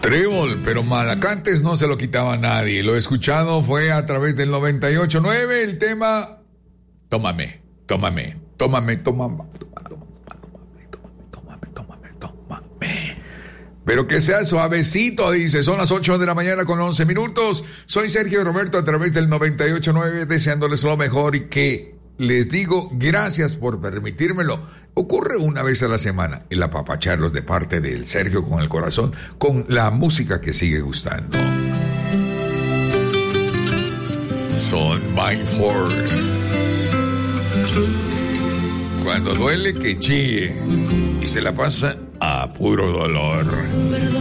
Trébol, pero Malacantes no se lo quitaba a nadie. Lo escuchado fue a través del 98.9 el tema Tómame. Pero que sea suavecito, dice. Son las 8 de la mañana con 11 minutos. Soy Sergio Roberto a través del 98.9, deseándoles lo mejor y que les digo gracias por permitírmelo. Ocurre una vez a la semana el apapacharlos de parte del Sergio con el corazón, con la música que sigue gustando. Son Mindford. Cuando duele que chille y se la pasa a puro dolor.